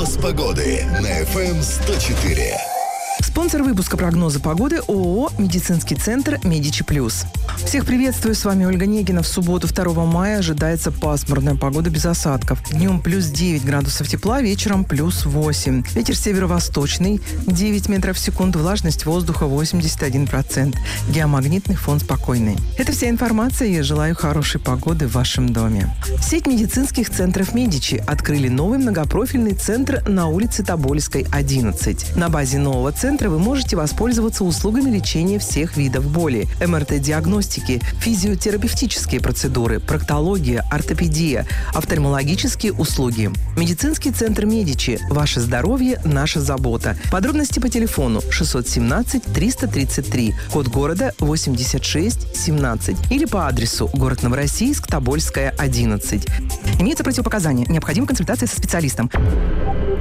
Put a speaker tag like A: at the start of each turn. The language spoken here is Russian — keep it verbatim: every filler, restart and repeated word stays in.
A: Прогноз погоды на эф эм сто четыре.
B: Спонсор выпуска прогноза погоды ООО «Медицинский центр Медичи Плюс». Всех приветствую, с вами Ольга Негина. В субботу второго мая ожидается пасмурная погода без осадков. Днем плюс девять градусов тепла, вечером плюс восемь. Ветер северо-восточный, девять метров в секунду, влажность воздуха восемьдесят один процент. Геомагнитный фон спокойный. Это вся информация, и я желаю хорошей погоды в вашем доме. Сеть медицинских центров Медичи открыли новый многопрофильный центр на улице Тобольской, одиннадцать. На базе нового центра вы можете воспользоваться услугами лечения всех видов боли, эм эр тэ-диагностики, физиотерапевтические процедуры, проктология, ортопедия, офтальмологические услуги. Медицинский центр Медичи. Ваше здоровье – наша забота. Подробности по телефону шестьсот семнадцать триста тридцать три, код города восемьдесят шесть семнадцать или по адресу город Новороссийск, Тобольская, одиннадцать. Имеются противопоказания. Необходима консультация со специалистом.